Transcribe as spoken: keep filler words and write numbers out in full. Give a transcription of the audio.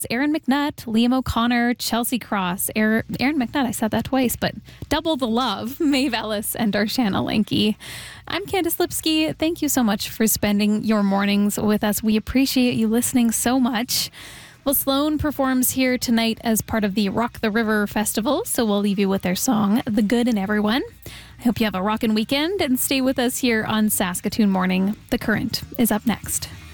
Aaron McNutt, Liam O'Connor, Chelsea Cross, Aaron, Aaron McNutt, I said that twice, but double the love, Maeve Ellis and Darshana Lanky. I'm Candice Lipsky. Thank you so much for spending your mornings with us. We appreciate you listening so much. Well, Sloan performs here tonight as part of the Rock the River Festival, so we'll leave you with their song, The Good in Everyone. I hope you have a rockin' weekend and stay with us here on Saskatoon Morning. The Current is up next.